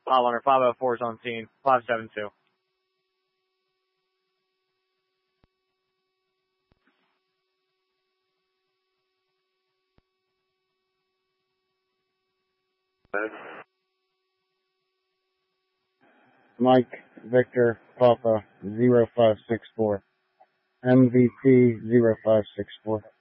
Highlander 504 is on scene. 572. Mike Victor Papa 0564. MVP 0564.